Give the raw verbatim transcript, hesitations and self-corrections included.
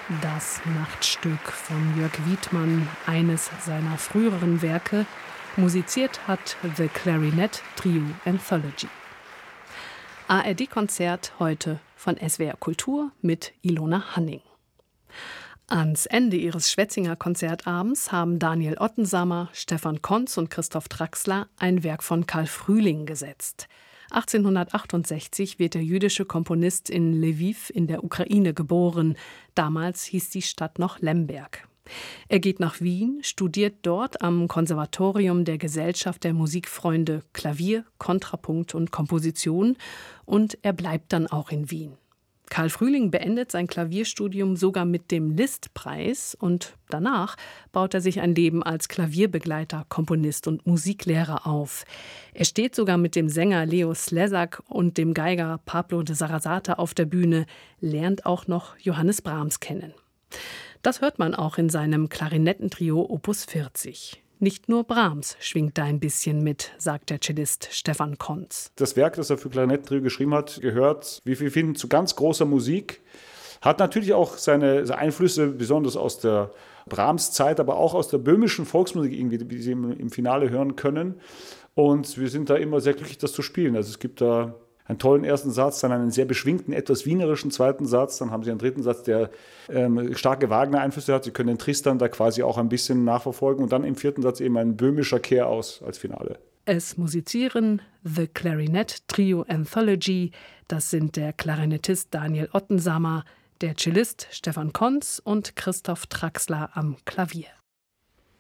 Das Nachtstück von Jörg Wiedmann, eines seiner früheren Werke. Musiziert hat The Clarinet Trio Anthology. A R D-Konzert heute von S W R Kultur mit Ilona Hanning. Ans Ende ihres Schwetzinger Konzertabends haben Daniel Ottensamer, Stefan Konz und Christoph Traxler ein Werk von Karl Frühling gesetzt. achtzehnhundertachtundsechzig wird der jüdische Komponist in Lwiw in der Ukraine geboren. Damals hieß die Stadt noch Lemberg. Er geht nach Wien, studiert dort am Konservatorium der Gesellschaft der Musikfreunde Klavier, Kontrapunkt und Komposition und er bleibt dann auch in Wien. Karl Frühling beendet sein Klavierstudium sogar mit dem Liszt-Preis und danach baut er sich ein Leben als Klavierbegleiter, Komponist und Musiklehrer auf. Er steht sogar mit dem Sänger Leo Slezak und dem Geiger Pablo de Sarasate auf der Bühne, lernt auch noch Johannes Brahms kennen. Das hört man auch in seinem Klarinettentrio Opus vierzig. Nicht nur Brahms schwingt da ein bisschen mit, sagt der Cellist Stefan Konz. Das Werk, das er für Klarinettentrio geschrieben hat, gehört, wie wir finden, zu ganz großer Musik. Hat natürlich auch seine Einflüsse, besonders aus der Brahms-Zeit, aber auch aus der böhmischen Volksmusik, irgendwie, wie Sie im Finale hören können. Und wir sind da immer sehr glücklich, das zu spielen. Also es gibt da einen tollen ersten Satz, dann einen sehr beschwingten, etwas wienerischen zweiten Satz. Dann haben Sie einen dritten Satz, der ähm, starke Wagner-Einflüsse hat. Sie können den Tristan da quasi auch ein bisschen nachverfolgen. Und dann im vierten Satz eben ein böhmischer Kehr aus als Finale. Es musizieren The Clarinet Trio Anthology. Das sind der Klarinettist Daniel Ottensamer, der Cellist Stefan Konz und Christoph Traxler am Klavier.